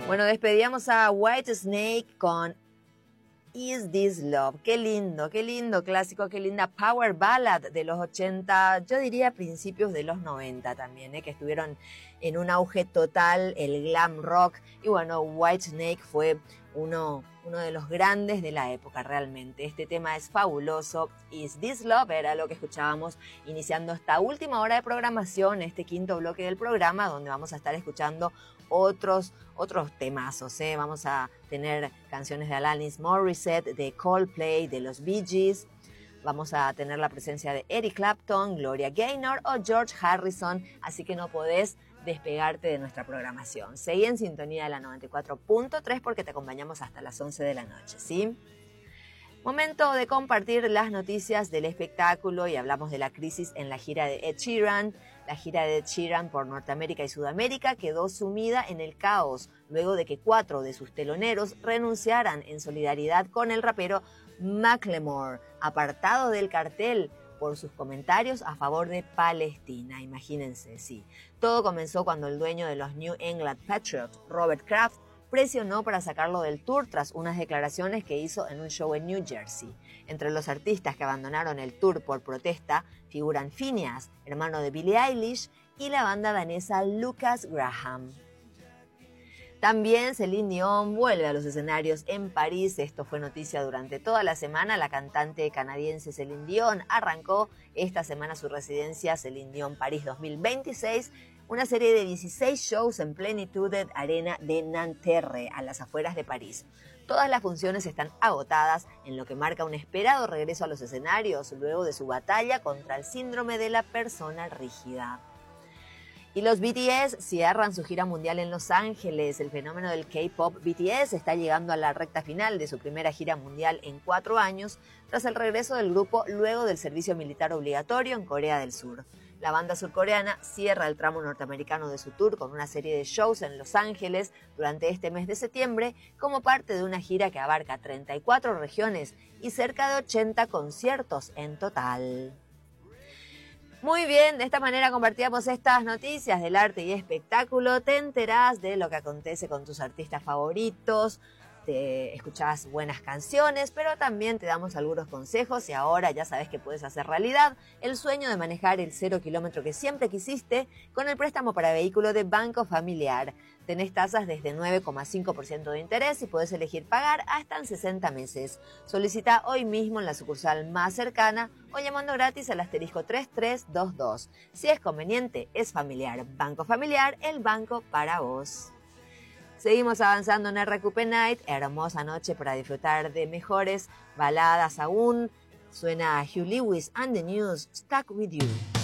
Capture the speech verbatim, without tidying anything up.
Bueno, despedíamos a Whitesnake con Is This Love. Qué lindo, qué lindo clásico, qué linda power ballad de los ochenta, yo diría principios de los noventa también, ¿eh? Que estuvieron en un auge total, el glam rock. Y bueno, Whitesnake fue uno, uno de los grandes de la época realmente. Este tema es fabuloso. Is This Love era lo que escuchábamos iniciando esta última hora de programación, este quinto bloque del programa, donde vamos a estar escuchando otros, otros temazos, ¿eh? Vamos a tener canciones de Alanis Morissette, de Coldplay, de los Bee Gees. Vamos a tener la presencia de Eric Clapton, Gloria Gaynor o George Harrison, así que no podés despegarte de nuestra programación. Seguí en sintonía de la noventa y cuatro punto tres porque te acompañamos hasta las once de la noche, ¿sí? Momento de compartir las noticias del espectáculo y hablamos de la crisis en la gira de Ed Sheeran. La gira de Ed Sheeran por Norteamérica y Sudamérica quedó sumida en el caos luego de que cuatro de sus teloneros renunciaran en solidaridad con el rapero Macklemore, apartado del cartel por sus comentarios a favor de Palestina. Imagínense, sí. Todo comenzó cuando el dueño de los New England Patriots, Robert Kraft, presionó para sacarlo del tour tras unas declaraciones que hizo en un show en New Jersey. Entre los artistas que abandonaron el tour por protesta figuran Phineas, hermano de Billie Eilish, y la banda danesa Lucas Graham. También Celine Dion vuelve a los escenarios en París. Esto fue noticia durante toda la semana. La cantante canadiense Celine Dion arrancó esta semana su residencia Celine Dion París dos mil veintiséis, una serie de dieciséis shows en Plenitude Arena de Nanterre, a las afueras de París. Todas las funciones están agotadas, en lo que marca un esperado regreso a los escenarios luego de su batalla contra el síndrome de la persona rígida. Y los B T S cierran su gira mundial en Los Ángeles. El fenómeno del K-pop B T S está llegando a la recta final de su primera gira mundial en cuatro años, tras el regreso del grupo luego del servicio militar obligatorio en Corea del Sur. La banda surcoreana cierra el tramo norteamericano de su tour con una serie de shows en Los Ángeles durante este mes de septiembre, como parte de una gira que abarca treinta y cuatro regiones y cerca de ochenta conciertos en total. Muy bien, de esta manera compartíamos estas noticias del arte y espectáculo. Te enterás de lo que acontece con tus artistas favoritos, te escuchás buenas canciones, pero también te damos algunos consejos y ahora ya sabes que puedes hacer realidad el sueño de manejar el cero kilómetro que siempre quisiste con el préstamo para vehículo de Banco Familiar. Tenés tasas desde nueve coma cinco por ciento de interés y podés elegir pagar hasta en sesenta meses. Solicita hoy mismo en la sucursal más cercana o llamando gratis al asterisco tres tres dos dos. Si es conveniente, es familiar. Banco Familiar, el banco para vos. Seguimos avanzando en R Q P Night, hermosa noche para disfrutar de mejores baladas aún. Suena Hugh Lewis and the News, Stuck With You.